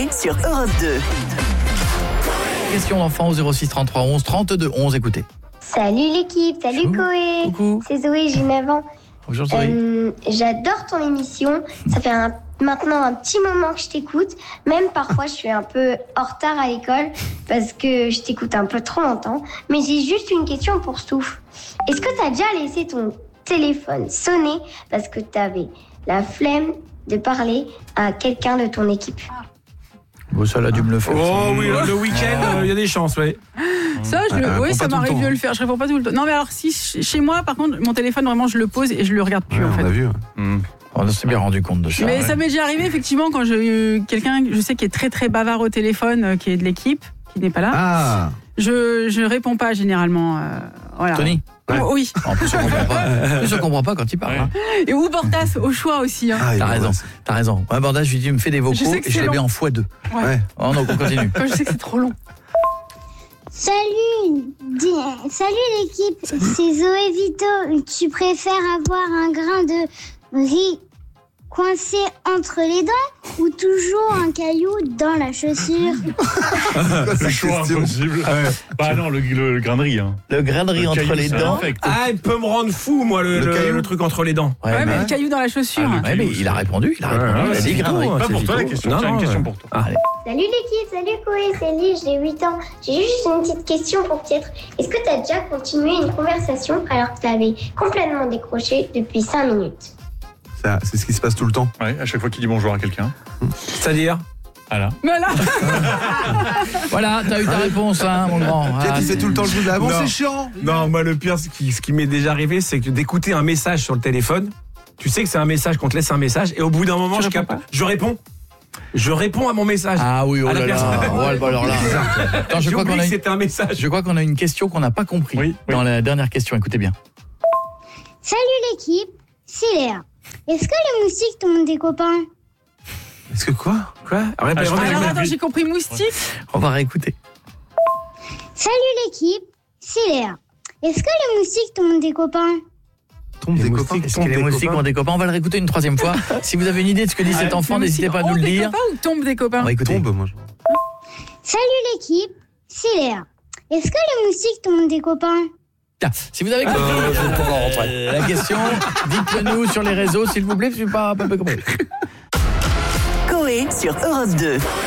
Coé sur Europe 2. Question d'enfant au 06 33 11 32 11, écoutez. Salut l'équipe, salut Coé. Coucou. C'est Zoé, j'ai 9 ans. Bonjour Zoé. J'adore ton émission. Ça fait maintenant un petit moment que je t'écoute. Même parfois, je suis un peu en retard à l'école parce que je t'écoute un peu trop longtemps. Mais j'ai juste une question pour Stouff. Est-ce que tu as déjà laissé ton téléphone sonner parce que tu avais la flemme de parler à quelqu'un de ton équipe? Bon, ça, elle a dû me le faire. Oh oui, le week-end, il y a des chances, oui. Ça, oui, ça m'arrive de le faire. Je réponds pas tout le temps. Non, mais alors, si chez moi, par contre, mon téléphone, vraiment, je le pose et je le regarde plus, en fait. On a vu. On s'est bien rendu compte de ça. Mais ça m'est déjà arrivé, effectivement, quand quelqu'un, je sais, qui est très, très bavard au téléphone, qui est de l'équipe, qui n'est pas là. Ah. Je réponds pas, généralement. Voilà. Tony. Ouais. Oui. En plus, on comprend pas quand il parle. Hein. Et ou Bortas, au choix aussi. Hein. T'as raison. Ouais, Bordas, je lui dis, il me fait des vocaux sais que et je c'est les mets long. en x2. Ouais. Oh non, on continue. Quand je sais que c'est trop long. Salut l'équipe, c'est Zoé Vito. Tu préfères avoir un grain de riz coincé entre les dents ou toujours un caillou dans la chaussure? C'est choix impossible. Bah non, le grain de riz. Hein. Le grain de riz entre les dents. Ah, il peut me rendre fou, moi, le truc entre les dents. Ouais, mais le caillou dans la chaussure. Ouais, mais il a répondu. Il a dit grain de riz. Pas pour toi la question. C'est une question pour toi. Allez. Salut l'équipe, salut Coé, c'est Lise, j'ai 8 ans. J'ai juste une petite question pour Pietre. Est-ce que tu as déjà continué une conversation alors que tu avais complètement décroché depuis 5 minutes? Ça, c'est ce qui se passe tout le temps. Ouais, à chaque fois qu'il dit bonjour à quelqu'un. C'est-à-dire Voilà. Voilà. Voilà, t'as eu ta réponse, hein, mon grand. Tu fais tout le temps le jeu de bon, Non. c'est chiant. Non, moi, le pire, ce qui m'est déjà arrivé, c'est que d'écouter un message sur le téléphone. Tu sais que c'est un message, qu'on te laisse un message, et au bout d'un moment, je réponds. Je réponds à mon message. Ah oui, oh À la là là. personne. Ouais, bah alors là. Attends, je crois que c'était un message. Je crois qu'on a une question qu'on n'a pas compris dans la dernière question. Écoutez bien. Salut l'équipe, c'est Léa. Est-ce que les moustiques t'ont des copains? Est-ce que quoi? Alors attends, j'ai compris moustique. On va réécouter. Salut l'équipe, c'est Léa. Est-ce que les moustiques t'ont des copains? Tombe des copains. Est-ce que les moustiques ont des copains? On va le réécouter une troisième fois. Si vous avez une idée de ce que dit cet enfant, n'hésitez pas à nous le dire. Des copains ou tombe des copains? On va écouter. Tombe, moi. Salut l'équipe, c'est Léa. Est-ce que les moustiques t'ont des copains? Tiens, si vous avez compris la question, dites-le nous sur les réseaux, s'il vous plaît, je suis pas compris. Coé sur Europe 2.